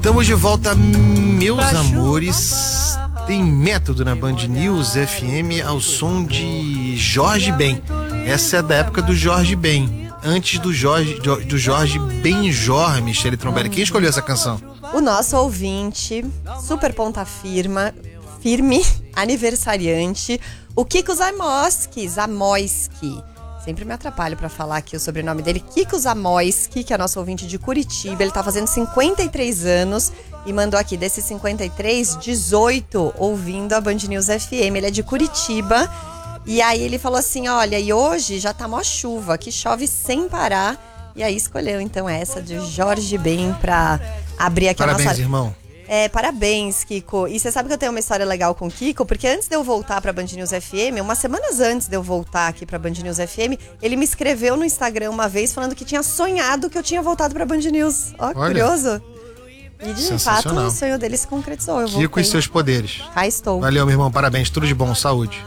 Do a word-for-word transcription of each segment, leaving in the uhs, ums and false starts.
Estamos de volta, meus amores. Tem método na Band News F M ao som de Jorge Ben. Essa é da época do Jorge Ben, antes do Jorge, do Jorge Benjor, Michele Trombelli. Quem escolheu essa canção? O nosso ouvinte, super ponta firma, firme, aniversariante, o Kiko Zamoyski, Zamoyski. Sempre me atrapalho pra falar aqui o sobrenome dele. Kiko Zamoyski, que é nosso ouvinte de Curitiba. Ele tá fazendo cinquenta e três anos e mandou aqui, desses cinquenta e três, dezoito ouvindo a Band News F M. Ele é de Curitiba. E aí ele falou assim, olha, e hoje já tá mó chuva, que chove sem parar. E aí escolheu então essa de Jorge Ben pra abrir aqui Parabéns, a nossa... irmão. É, parabéns, Kiko. E você sabe que eu tenho uma história legal com o Kiko, porque antes de eu voltar pra Band News F M, umas semanas antes de eu voltar aqui pra Band News F M, ele me escreveu no Instagram uma vez falando que tinha sonhado que eu tinha voltado pra Band News. Ó, Olha, curioso. E de fato o sonho dele se concretizou. Eu Kiko voltei. e seus poderes. Cá estou. Valeu, meu irmão. Parabéns. Tudo de bom. Saúde.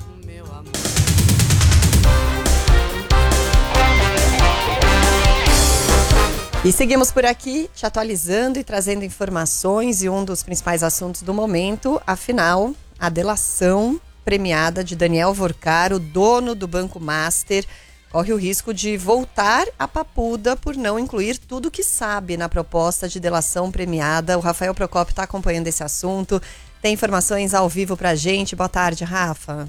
E seguimos por aqui, te atualizando e trazendo informações e um dos principais assuntos do momento, afinal, a delação premiada de Daniel Vorcaro, dono do Banco Master, corre o risco de voltar à papuda por não incluir tudo que sabe na proposta de delação premiada. O Rafael Procópio está acompanhando esse assunto, tem informações ao vivo pra gente. Boa tarde, Rafa.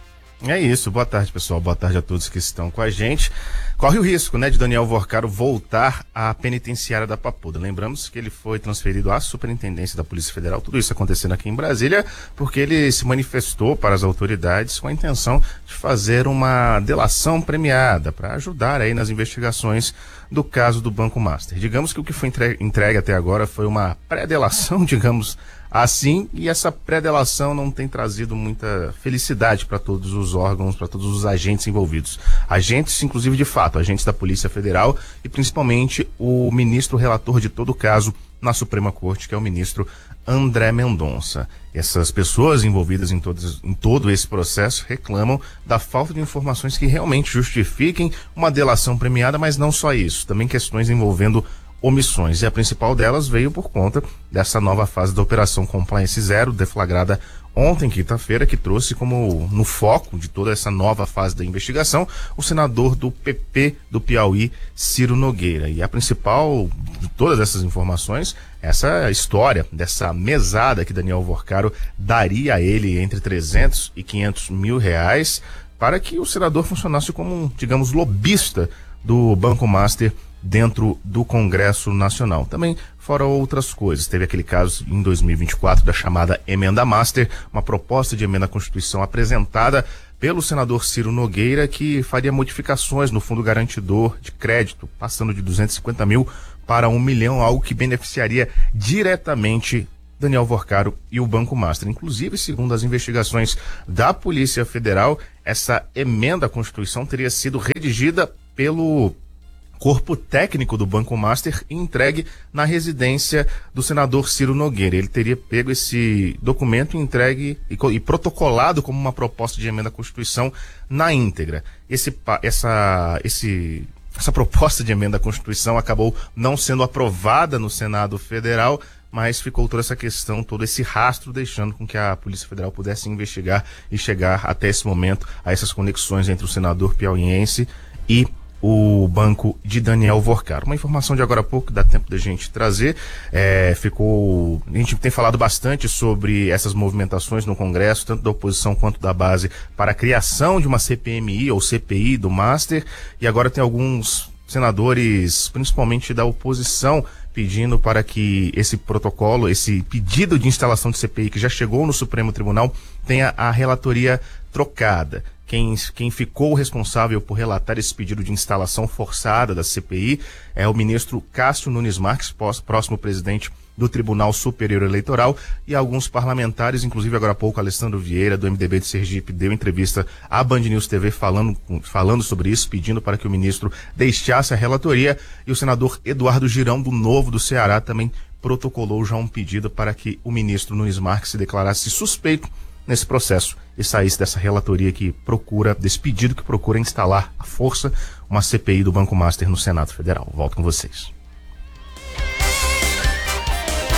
É isso, boa tarde, pessoal, boa tarde a todos que estão com a gente. Corre o risco, né, de Daniel Vorcaro voltar à penitenciária da Papuda. Lembramos que ele foi transferido à Superintendência da Polícia Federal, tudo isso acontecendo aqui em Brasília, porque ele se manifestou para as autoridades com a intenção de fazer uma delação premiada para ajudar aí nas investigações do caso do Banco Master. Digamos que o que foi entregue, entregue até agora foi uma pré-delação, digamos assim, e essa pré-delação não tem trazido muita felicidade para todos os órgãos, para todos os agentes envolvidos. Agentes, inclusive, de fato, agentes da Polícia Federal e principalmente o ministro relator de todo o caso na Suprema Corte, que é o ministro André Mendonça. Essas pessoas envolvidas em, todos, em todo esse processo reclamam da falta de informações que realmente justifiquem uma delação premiada, mas não só isso, também questões envolvendo omissões, e a principal delas veio por conta dessa nova fase da Operação Compliance Zero, deflagrada ontem, quinta-feira, que trouxe como no foco de toda essa nova fase da investigação o senador do P P do Piauí, Ciro Nogueira. E a principal de todas essas informações, essa história dessa mesada que Daniel Vorcaro daria a ele entre trezentos e quinhentos mil reais para que o senador funcionasse como um, digamos, lobista do Banco Master dentro do Congresso Nacional. Também, fora outras coisas, teve aquele caso em dois mil e vinte e quatro da chamada Emenda Master, uma proposta de emenda à Constituição apresentada pelo senador Ciro Nogueira, que faria modificações no fundo garantidor de crédito, passando de duzentos e cinquenta mil para um milhão, algo que beneficiaria diretamente Daniel Vorcaro e o Banco Master. Inclusive, segundo as investigações da Polícia Federal, essa emenda à Constituição teria sido redigida pelo corpo técnico do Banco Master e entregue na residência do senador Ciro Nogueira. Ele teria pego esse documento e entregue e, e protocolado como uma proposta de emenda à Constituição na íntegra. Esse, essa, esse, essa proposta de emenda à Constituição acabou não sendo aprovada no Senado Federal, mas ficou toda essa questão, todo esse rastro, deixando com que a Polícia Federal pudesse investigar e chegar até esse momento a essas conexões entre o senador piauiense e o banco de Daniel Vorcaro. Uma informação de agora há pouco, dá tempo da gente trazer, é, ficou, a gente tem falado bastante sobre essas movimentações no Congresso, tanto da oposição quanto da base, para a criação de uma C P M I ou C P I do Master, e agora tem alguns senadores, principalmente da oposição, pedindo para que esse protocolo, esse pedido de instalação de C P I que já chegou no Supremo Tribunal, tenha a relatoria trocada. Quem, quem ficou responsável por relatar esse pedido de instalação forçada da C P I é o ministro Cássio Nunes Marques, próximo presidente do Tribunal Superior Eleitoral, e alguns parlamentares, inclusive agora há pouco Alessandro Vieira, do M D B de Sergipe, deu entrevista à Band News T V falando, falando sobre isso, pedindo para que o ministro deixasse a relatoria, e o senador Eduardo Girão, do Novo do Ceará, também protocolou já um pedido para que o ministro Nunes Marques se declarasse suspeito nesse processo e saísse dessa relatoria que procura, desse pedido que procura instalar à força uma C P I do Banco Master no Senado Federal. Volto com vocês.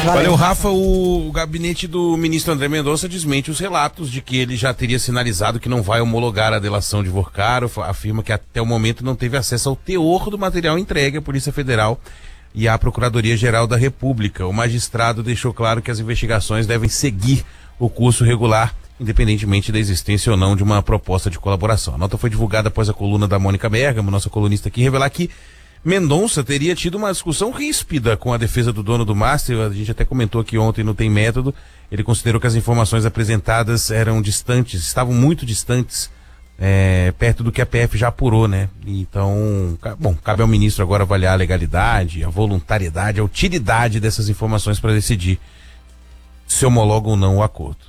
Valeu, Rafa. O gabinete do ministro André Mendonça desmente os relatos de que ele já teria sinalizado que não vai homologar a delação de Vorcaro. Afirma que até o momento não teve acesso ao teor do material entregue à Polícia Federal e à Procuradoria-Geral da República. O magistrado deixou claro que as investigações devem seguir o curso regular, independentemente da existência ou não de uma proposta de colaboração. A nota foi divulgada após a coluna da Mônica Bergamo, nossa colunista aqui, revelar que Mendonça teria tido uma discussão ríspida com a defesa do dono do Master. A gente até comentou aqui ontem no Tem Método. Ele considerou que as informações apresentadas eram distantes, estavam muito distantes, é, perto do que a P F já apurou, né? Então, bom, cabe ao ministro agora avaliar a legalidade, a voluntariedade, a utilidade dessas informações para decidir se homologa ou não o acordo.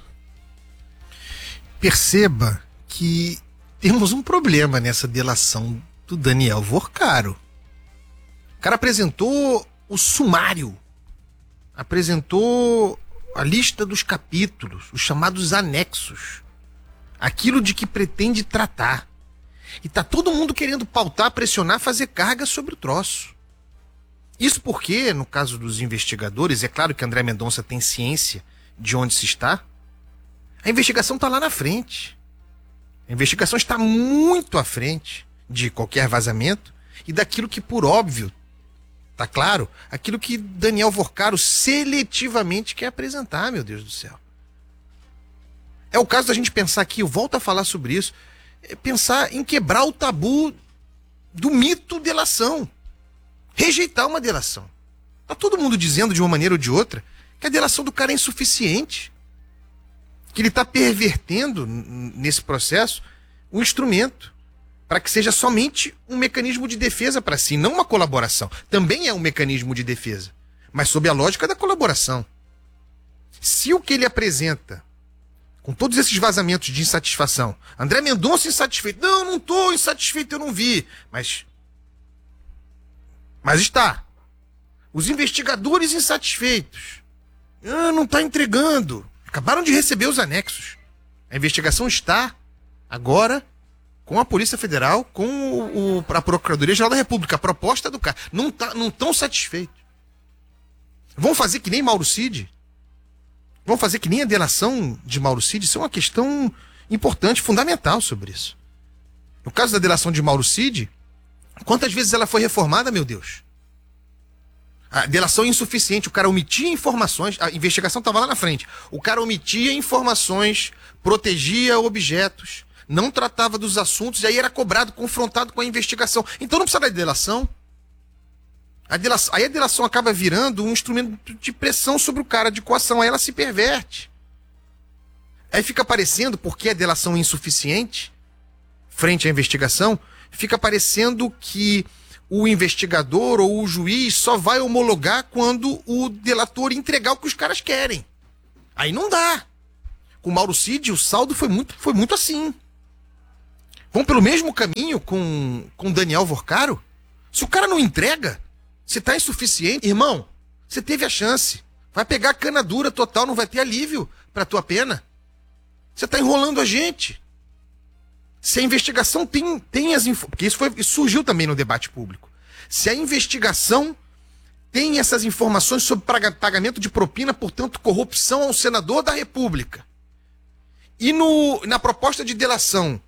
Perceba que temos um problema nessa delação do Daniel Vorcaro. O cara apresentou o sumário, apresentou a lista dos capítulos, os chamados anexos, aquilo de que pretende tratar. E tá todo mundo querendo pautar, pressionar, fazer carga sobre o troço. Isso porque, no caso dos investigadores, é claro que André Mendonça tem ciência de onde se está, a investigação está lá na frente. A investigação está muito à frente de qualquer vazamento e daquilo que, por óbvio, tá claro, aquilo que Daniel Vorcaro seletivamente quer apresentar, meu Deus do céu. É o caso da gente pensar aqui, eu volto a falar sobre isso, é pensar em quebrar o tabu do mito delação. Rejeitar uma delação. Tá todo mundo dizendo de uma maneira ou de outra que a delação do cara é insuficiente. Que ele está pervertendo nesse processo um instrumento para que seja somente um mecanismo de defesa para si, não uma colaboração. Também é um mecanismo de defesa, mas sob a lógica da colaboração. Se o que ele apresenta, com todos esses vazamentos de insatisfação, André Mendonça insatisfeito, não, não estou insatisfeito, eu não vi, mas, mas está. Os investigadores insatisfeitos, ah, não está entregando, acabaram de receber os anexos. A investigação está agora com a Polícia Federal, com o, o, a Procuradoria-Geral da República. A proposta do cara. Não tá, não estão satisfeitos. Vão fazer que nem Mauro Cid? Vão fazer que nem a delação de Mauro Cid? Isso é uma questão importante, fundamental sobre isso. No caso da delação de Mauro Cid, quantas vezes ela foi reformada, meu Deus? A delação é insuficiente, o cara omitia informações, a investigação estava lá na frente. O cara omitia informações, protegia objetos, não tratava dos assuntos, e aí era cobrado, confrontado com a investigação. Então não precisa da delação. A delação. Aí a delação acaba virando um instrumento de pressão sobre o cara, de coação, aí ela se perverte. Aí fica parecendo, porque a delação é insuficiente, frente à investigação, fica parecendo que o investigador ou o juiz só vai homologar quando o delator entregar o que os caras querem. Aí não dá. Com o Mauro Cid, o saldo foi muito, foi muito assim. Vão pelo mesmo caminho com com Daniel Vorcaro? Se o cara não entrega, se tá insuficiente, irmão, você teve a chance. Vai pegar a cana dura total, não vai ter alívio pra tua pena. Você tá enrolando a gente. Se a investigação tem, tem as informações, porque isso, foi, isso surgiu também no debate público. Se a investigação tem essas informações sobre pagamento de propina, portanto, corrupção ao senador da República, e no, na proposta de delação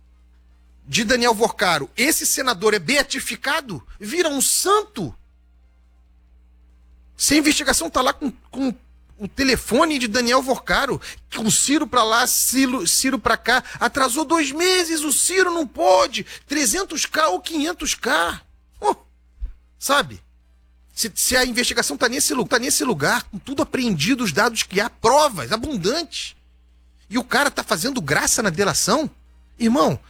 de Daniel Vorcaro, esse senador é beatificado, vira um santo. Se a investigação está lá com, com o telefone de Daniel Vorcaro, com Ciro para lá, Ciro, Ciro para cá, atrasou dois meses, o Ciro não pôde, trezentos K ou quinhentos K. Oh, sabe? Se, se a investigação está nesse, tá nesse lugar, com tudo apreendido, os dados que há, provas abundantes, e o cara tá fazendo graça na delação, irmão,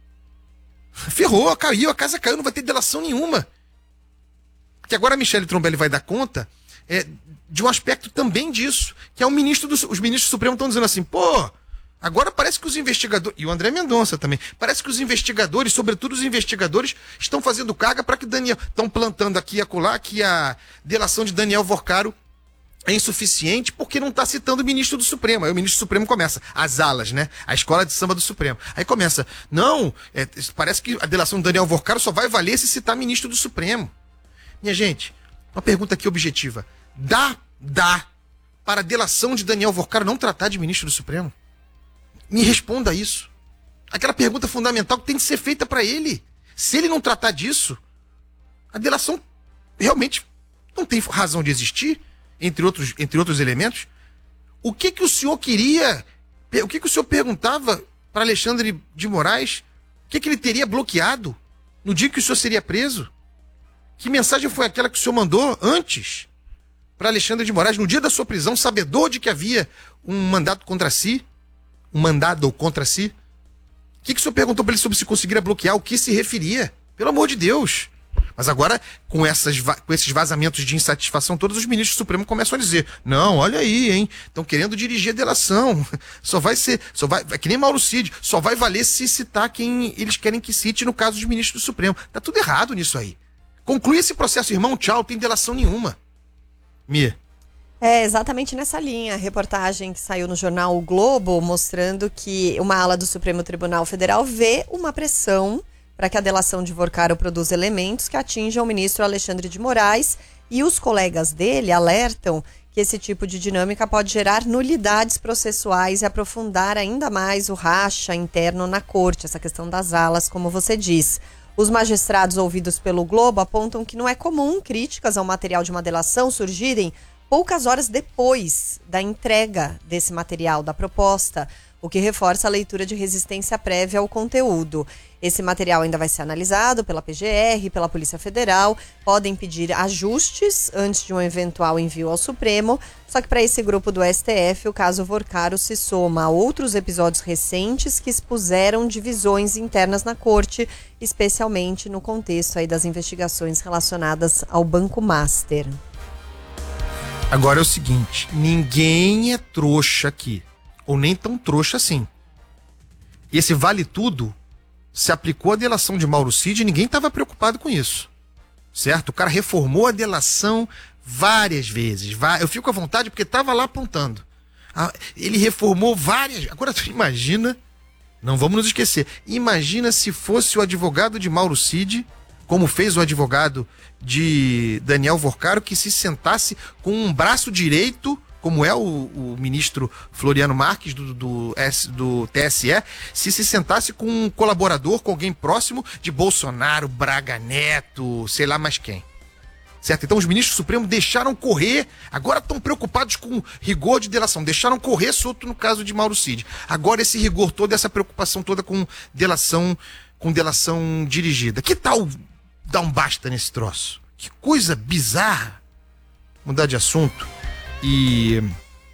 ferrou, caiu, a casa caiu, não vai ter delação nenhuma. Porque agora a Michele Trombelli vai dar conta é, de um aspecto também disso, que é o ministro do, os ministros supremos estão dizendo assim, pô, agora parece que os investigadores, e o André Mendonça também, parece que os investigadores, sobretudo os investigadores, estão fazendo carga para que Daniel, estão plantando aqui e acolá que a delação de Daniel Vorcaro é insuficiente porque não está citando o ministro do Supremo. Aí o ministro do Supremo começa, as alas, né? A escola de samba do Supremo. Aí começa, não, é, parece que a delação do Daniel Vorcaro só vai valer se citar ministro do Supremo. Minha gente, uma pergunta aqui objetiva. Dá, dá para a delação de Daniel Vorcaro não tratar de ministro do Supremo? Me responda isso. Aquela pergunta fundamental que tem que ser feita para ele. Se ele não tratar disso, a delação realmente não tem razão de existir, entre outros, entre outros elementos. O que que o senhor queria, o que que o senhor perguntava para Alexandre de Moraes? O que que ele teria bloqueado no dia que o senhor seria preso? Que mensagem foi aquela que o senhor mandou antes para Alexandre de Moraes, no dia da sua prisão, sabedor de que havia um mandato contra si? Um mandado contra si? O que que o senhor perguntou para ele sobre se conseguiria bloquear? O que se referia? Pelo amor de Deus. Mas agora, com, essas, com esses vazamentos de insatisfação, todos os ministros do Supremo começam a dizer: não, olha aí, hein? Estão querendo dirigir a delação. Só vai ser, só vai, é que nem Mauro Cid, só vai valer se citar quem eles querem que cite no caso dos ministros do Supremo. Tá tudo errado nisso aí. Conclui esse processo, irmão, tchau, não tem delação nenhuma. Mia. É exatamente nessa linha. A reportagem que saiu no jornal O Globo mostrando que uma ala do Supremo Tribunal Federal vê uma pressão para que a delação de Vorcaro produza elementos que atinjam o ministro Alexandre de Moraes, e os colegas dele alertam que esse tipo de dinâmica pode gerar nulidades processuais e aprofundar ainda mais o racha interno na corte, essa questão das alas, como você diz. Os magistrados ouvidos pelo Globo apontam que não é comum críticas ao material de uma delação surgirem poucas horas depois da entrega desse material, da proposta, o que reforça a leitura de resistência prévia ao conteúdo. Esse material ainda vai ser analisado pela P G R, pela Polícia Federal, podem pedir ajustes antes de um eventual envio ao Supremo, só que para esse grupo do S T F, o caso Vorcaro se soma a outros episódios recentes que expuseram divisões internas na corte, especialmente no contexto aí das investigações relacionadas ao Banco Master. Agora é o seguinte, ninguém é trouxa aqui, ou nem tão trouxa assim. E esse vale tudo se aplicou à delação de Mauro Cid e ninguém estava preocupado com isso, certo? O cara reformou a delação várias vezes. Eu fico à vontade porque estava lá apontando. Ele reformou várias... Agora tu imagina, não vamos nos esquecer, imagina se fosse o advogado de Mauro Cid, como fez o advogado de Daniel Vorcaro, que se sentasse com um braço direito, como é o, o ministro Floriano Marques do, do, do T S E, se se sentasse com um colaborador, com alguém próximo de Bolsonaro, Braga Neto, sei lá mais quem. Certo? Então os ministros do Supremo deixaram correr, agora estão preocupados com rigor de delação, deixaram correr solto no caso de Mauro Cid. Agora esse rigor todo, essa preocupação toda com delação, com delação dirigida. Que tal dar um basta nesse troço? Que coisa bizarra. Mudar de assunto e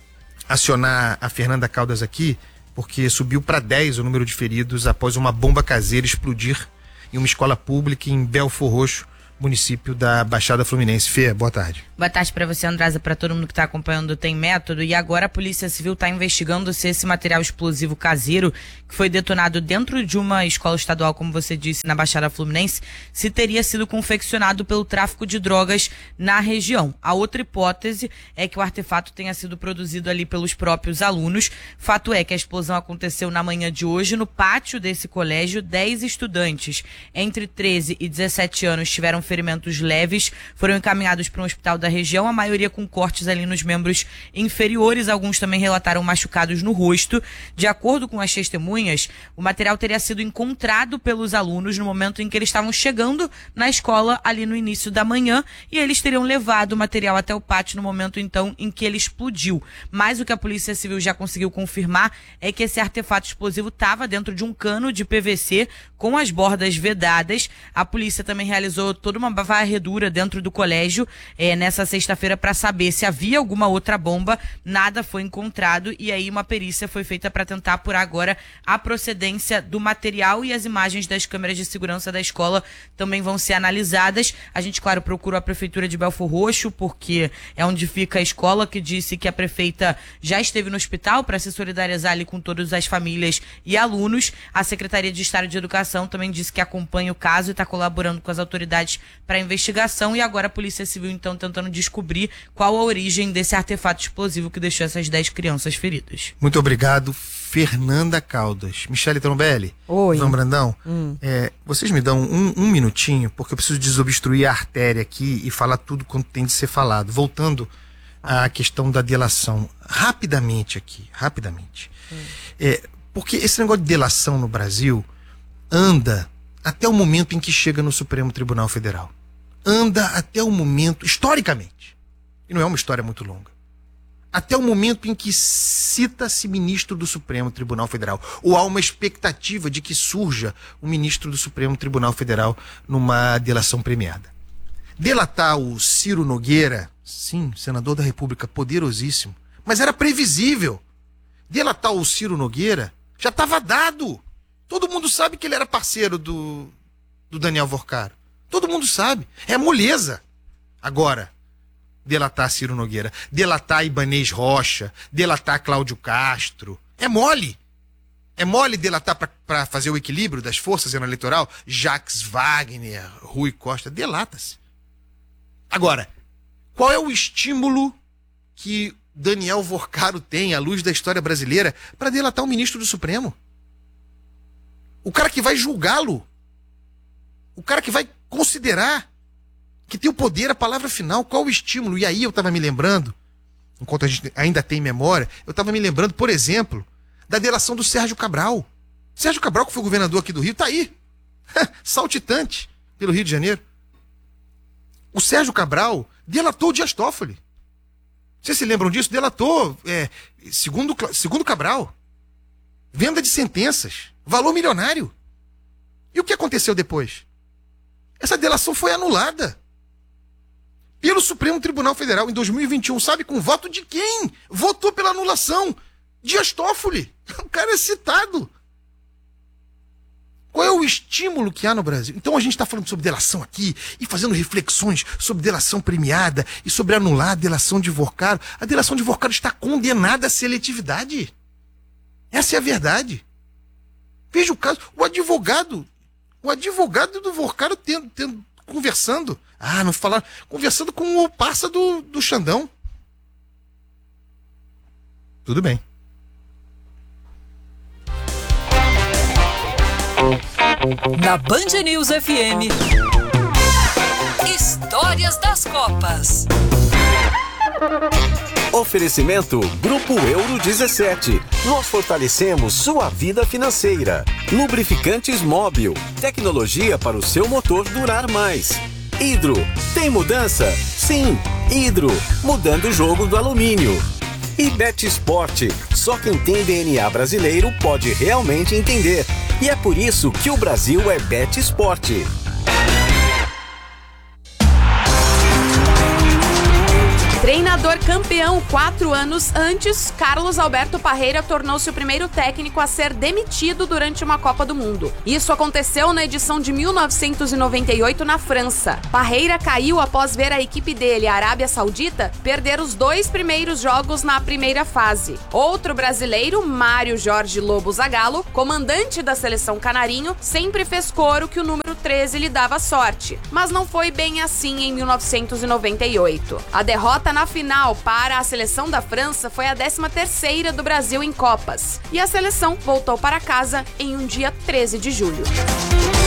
acionar a Fernanda Caldas aqui, porque subiu para dez o número de feridos após uma bomba caseira explodir em uma escola pública em Belfor Roxo, município da Baixada Fluminense. Fê, boa tarde. Boa tarde para você, Andrasa, para todo mundo que está acompanhando o Tem Método. E agora a Polícia Civil está investigando se esse material explosivo caseiro, que foi detonado dentro de uma escola estadual, como você disse, na Baixada Fluminense, se teria sido confeccionado pelo tráfico de drogas na região. A outra hipótese é que o artefato tenha sido produzido ali pelos próprios alunos. Fato é que a explosão aconteceu na manhã de hoje no pátio desse colégio. Dez estudantes entre treze e dezessete anos tiveram ferimentos leves, foram encaminhados para um hospital da região, a maioria com cortes ali nos membros inferiores, alguns também relataram machucados no rosto. De acordo com as testemunhas, o material teria sido encontrado pelos alunos no momento em que eles estavam chegando na escola ali no início da manhã, e eles teriam levado o material até o pátio no momento então em que ele explodiu. Mas o que a Polícia Civil já conseguiu confirmar é que esse artefato explosivo estava dentro de um cano de P V C com as bordas vedadas. A polícia também realizou toda uma varredura dentro do colégio é, nessa sexta-feira para saber se havia alguma outra bomba. Nada foi encontrado e aí uma perícia foi feita para tentar apurar agora a procedência do material, e as imagens das câmeras de segurança da escola também vão ser analisadas. A gente, claro, procurou a Prefeitura de Belfor Roxo, porque é onde fica a escola, que disse que a prefeita já esteve no hospital para se solidarizar ali com todas as famílias e alunos. A Secretaria de Estado de Educação também disse que acompanha o caso e está colaborando com as autoridades para a investigação, e agora a Polícia Civil então tentando descobrir qual a origem desse artefato explosivo que deixou essas dez crianças feridas. Muito obrigado, Fernanda Caldas. Michele Trombelli. Oi. João Brandão. Hum. É, vocês me dão um, um minutinho, porque eu preciso desobstruir a artéria aqui e falar tudo quanto tem de ser falado. Voltando a questão da delação rapidamente aqui, rapidamente. Hum. É, porque esse negócio de delação no Brasil anda até o momento em que chega no Supremo Tribunal Federal. Anda até o momento, historicamente, e não é uma história muito longa, até o momento em que cita-se ministro do Supremo Tribunal Federal, ou há uma expectativa de que surja o ministro do Supremo Tribunal Federal numa delação premiada. Delatar o Ciro Nogueira, sim, senador da República, poderosíssimo, mas era previsível. Delatar o Ciro Nogueira já estava dado. Todo mundo sabe que ele era parceiro do, do Daniel Vorcaro. Todo mundo sabe. É moleza. Agora, delatar Ciro Nogueira, delatar Ibanez Rocha, delatar Cláudio Castro, é mole. É mole delatar para fazer o equilíbrio das forças no eleitoral? Jacques Wagner, Rui Costa, delata-se. Agora, qual é o estímulo que Daniel Vorcaro tem, à luz da história brasileira, para delatar o ministro do Supremo? O cara que vai julgá-lo, o cara que vai considerar, que tem o poder, a palavra final, qual o estímulo? E aí eu estava me lembrando, enquanto a gente ainda tem memória, eu estava me lembrando, por exemplo, da delação do Sérgio Cabral. Sérgio Cabral, que foi governador aqui do Rio, está aí, saltitante, pelo Rio de Janeiro. O Sérgio Cabral delatou o Dias Toffoli. Vocês se lembram disso? Delatou, é, segundo, segundo Cabral, venda de sentenças, valor milionário. E o que aconteceu depois? Essa delação foi anulada pelo Supremo Tribunal Federal em dois mil e vinte e um. Sabe com voto de quem? Votou pela anulação. Dias Toffoli. O cara é citado. Qual é o estímulo que há no Brasil? Então a gente está falando sobre delação aqui e fazendo reflexões sobre delação premiada e sobre anular a delação de Vorcaro. A delação de Vorcaro está condenada à seletividade. Essa é a verdade. Veja o caso, o advogado, o advogado do Vorcaro tendo, tendo, conversando, ah, não falaram, conversando com o parça do, do Xandão. Tudo bem. Na Band News F M, Histórias das Copas. Oferecimento Grupo Euro dezessete. Nós fortalecemos sua vida financeira. Lubrificantes Móbil. Tecnologia para o seu motor durar mais. Hidro. Tem mudança? Sim. Hidro. Mudando o jogo do alumínio. E Bet Sport. Só quem tem D N A brasileiro pode realmente entender. E é por isso que o Brasil é Bet Sport. Treinador campeão quatro anos antes, Carlos Alberto Parreira tornou-se o primeiro técnico a ser demitido durante uma Copa do Mundo. Isso aconteceu na edição de mil novecentos e noventa e oito na França. Parreira caiu após ver a equipe dele, a Arábia Saudita, perder os dois primeiros jogos na primeira fase. Outro brasileiro, Mário Jorge Lobo Zagallo, comandante da seleção canarinho, sempre fez coro que o número treze lhe dava sorte. Mas não foi bem assim em mil novecentos e noventa e oito. A derrota na final para a seleção da França foi a décima terceira do Brasil em Copas. E a seleção voltou para casa em um dia treze de julho.